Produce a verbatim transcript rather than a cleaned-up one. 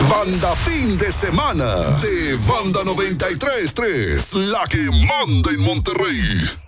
Banda Fin de Semana de Banda noventa y tres punto tres, la que manda en Monterrey.